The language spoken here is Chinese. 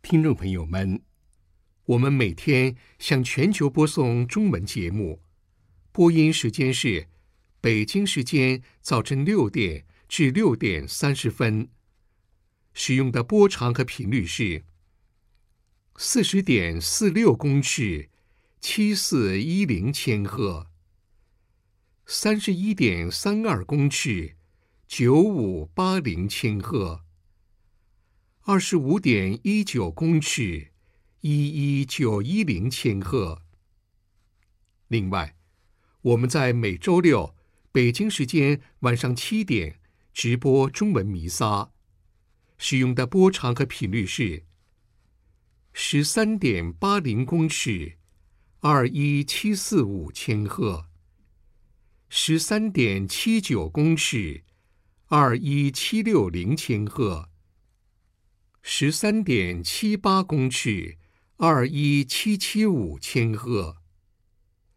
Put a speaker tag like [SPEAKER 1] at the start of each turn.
[SPEAKER 1] 听众朋友们，我们每天向全球播送中文节目，播音时间是北京时间早晨6点至6点30分，使用的波长和频率是40.46公尺，7410千赫；31.32公尺，9580千赫；25.19公尺，11910千赫。另外，我们在每周六北京时间晚上7点直播中文弥撒，使用的波长和频率是13.80公尺，21745千赫；13.79公尺，21760千赫；13.78公尺，21775千赫。